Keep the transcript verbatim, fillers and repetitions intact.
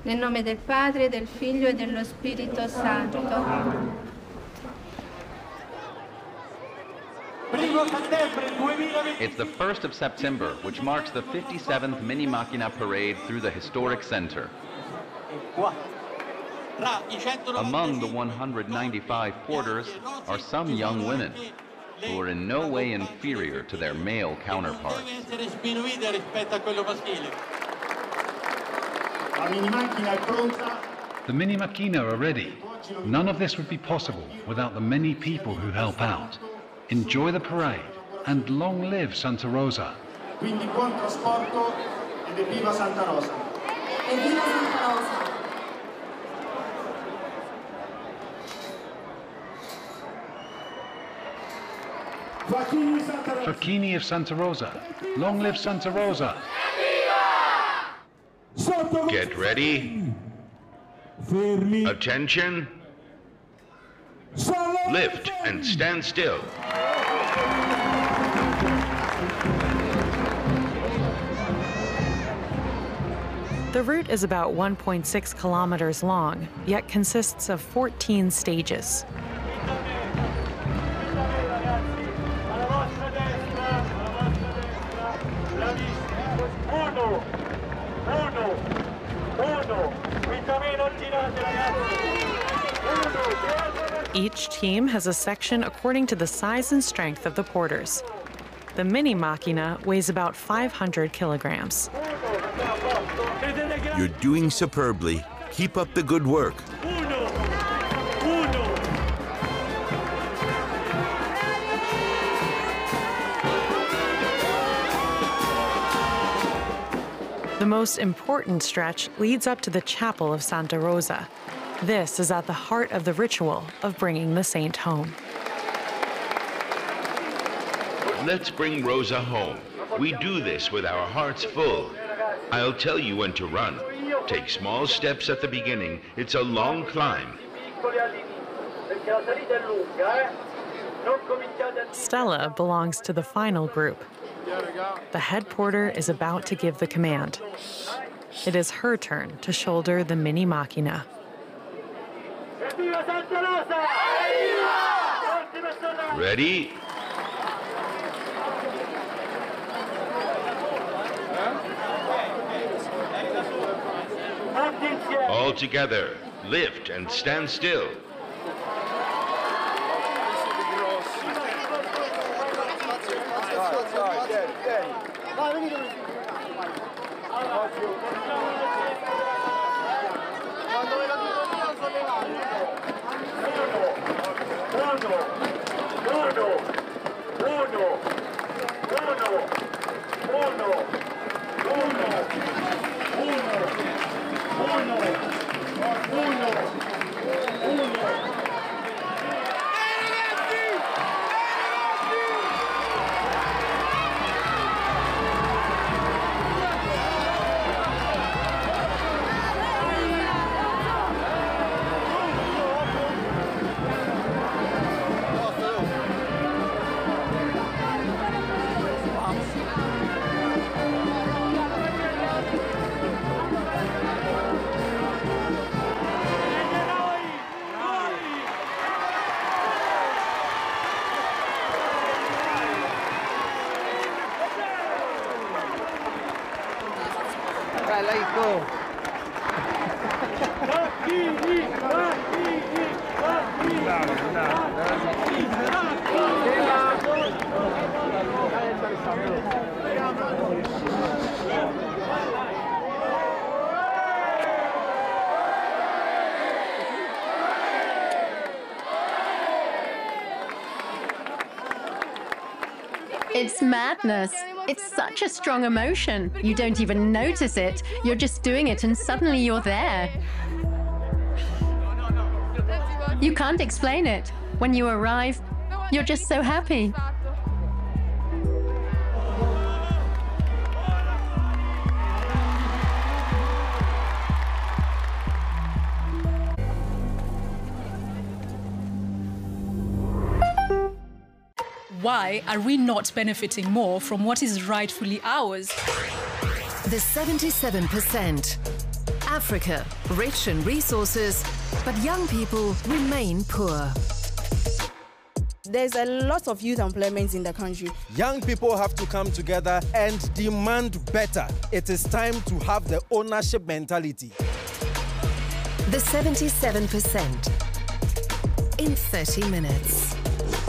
Nel nome del Padre, del Figlio e dello Spirito Santo. It's the first of September, which marks the fifty-seventh Mini Machina parade through the historic center. Among the one hundred ninety-five porters are some young women who are in no way inferior to their male counterparts. The Mini Machina are ready. None of this would be possible without the many people who help out. Enjoy the parade and long live Santa Rosa. Quindi buon trasporto ed evviva Santa Rosa. Evviva Santa Rosa. Facchini of Santa Rosa. Long live Santa Rosa. Get ready. Attention. Lift and stand still. The route is about one point six kilometers long, yet consists of fourteen stages. Each team has a section according to the size and strength of the porters. The Mini Machina weighs about five hundred kilograms. You're doing superbly. Keep up the good work. The most important stretch leads up to the Chapel of Santa Rosa. This is at the heart of the ritual of bringing the saint home. Let's bring Rosa home. We do this with our hearts full. I'll tell you when to run. Take small steps at the beginning. It's a long climb. Stella belongs to the final group. The head porter is about to give the command. It is her turn to shoulder the Mini Machina. Ready? All together, lift and stand still. It's madness. It's such a strong emotion. You don't even notice it. You're just doing it and suddenly you're there. You can't explain it. When you arrive, you're just so happy. Why are we not benefiting more from what is rightfully ours? The seventy-seven percent. Africa, rich in resources, but young people remain poor. There's a lot of youth employment in the country. Young people have to come together and demand better. It is time to have the ownership mentality. The seventy-seven percent in thirty minutes.